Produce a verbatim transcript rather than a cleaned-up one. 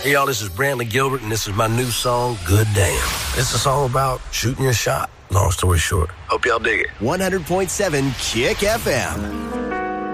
Hey, y'all, this is Brantley Gilbert, and this is my new song, Good Damn. It's a song about shooting your shot, long story short. Hope y'all dig it. one hundred point seven Kick F M.